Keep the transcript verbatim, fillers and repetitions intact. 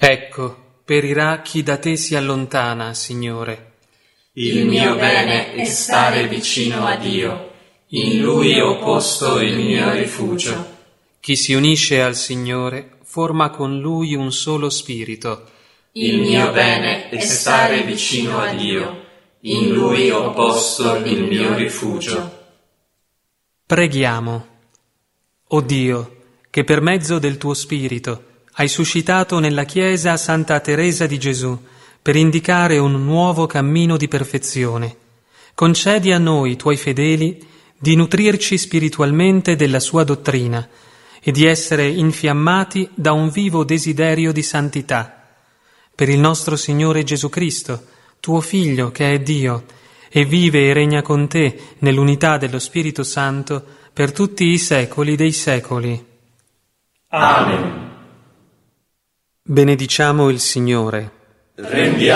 Ecco, perirà chi da te si allontana, Signore. Il mio bene è stare vicino a Dio. In Lui ho posto il mio rifugio. Chi si unisce al Signore forma con Lui un solo spirito. Il mio bene è stare vicino a Dio. In Lui ho posto il mio rifugio. Preghiamo. O Dio, che per mezzo del tuo Spirito hai suscitato nella Chiesa Santa Teresa di Gesù per indicare un nuovo cammino di perfezione, concedi a noi, tuoi fedeli, di nutrirci spiritualmente della sua dottrina e di essere infiammati da un vivo desiderio di santità. Per il nostro Signore Gesù Cristo, tuo Figlio che è Dio e vive e regna con te nell'unità dello Spirito Santo per tutti i secoli dei secoli. Amen. Benediciamo il Signore. Rendiamo